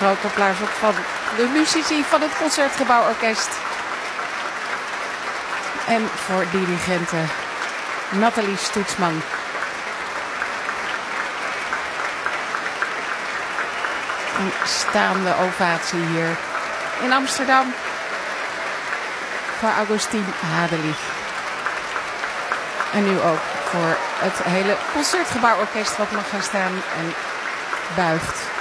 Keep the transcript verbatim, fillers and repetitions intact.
groot applaus op van de muzici van het Concertgebouworkest. En voor dirigente Nathalie Stoetsman. Een staande ovatie hier in Amsterdam voor Augustine Hadelich. En nu ook voor het hele Concertgebouworkest wat mag gaan staan en buigt.